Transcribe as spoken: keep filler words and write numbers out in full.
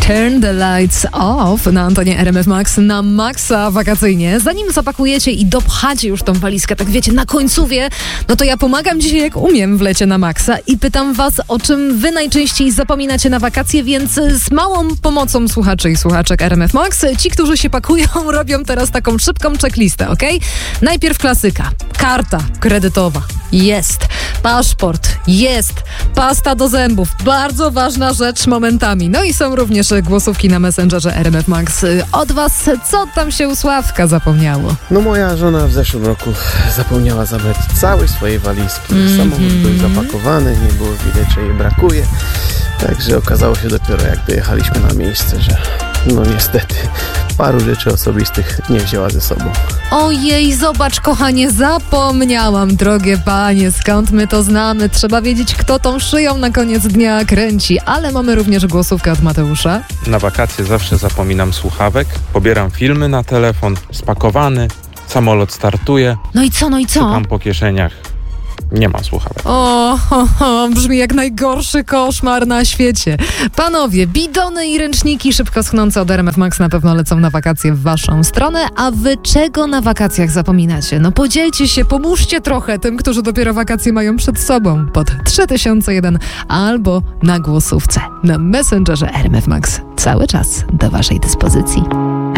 Turn the Lights Off na antenie R M F Max, na maksa wakacyjnie. Zanim zapakujecie i dopchacie już tą walizkę, tak wiecie, na końcówie, no to ja pomagam dzisiaj jak umiem w lecie na maksa i pytam was, o czym wy najczęściej zapominacie na wakacje, więc z małą pomocą słuchaczy i słuchaczek R M F Max, ci, którzy się pakują, robią teraz taką szybką checklistę, ok? Najpierw klasyka. Karta kredytowa. Jest. Paszport. Jest. Pasta do zębów. Bardzo ważna rzecz momentami. No i są również głosówki na Messengerze R M F Max. Od was, co tam się u Sławka zapomniało? No moja żona w zeszłym roku zapomniała zabrać całej swojej walizki. Mm-hmm. Samochód był zapakowany, nie było widać, że jej brakuje. Także okazało się dopiero, jak dojechaliśmy na miejsce, że no niestety paru rzeczy osobistych nie wzięła ze sobą. Ojej, zobacz kochanie, zapomniałam, drogie panie, skąd my to znamy? Trzeba wiedzieć, kto tą szyją na koniec dnia kręci, ale mamy również głosówkę od Mateusza. Na wakacje zawsze zapominam słuchawek, pobieram filmy na telefon, spakowany, samolot startuje. No i co, no i co? Szukam po kieszeniach. Nie ma słuchawek. O, ho, ho, brzmi jak najgorszy koszmar na świecie. Panowie, bidony i ręczniki szybko schnące od R M F Max na pewno lecą na wakacje w waszą stronę, a wy czego na wakacjach zapominacie? No podzielcie się, pomóżcie trochę tym, którzy dopiero wakacje mają przed sobą pod trzy tysiące jeden albo na głosówce na Messengerze R M F Max. Cały czas do waszej dyspozycji.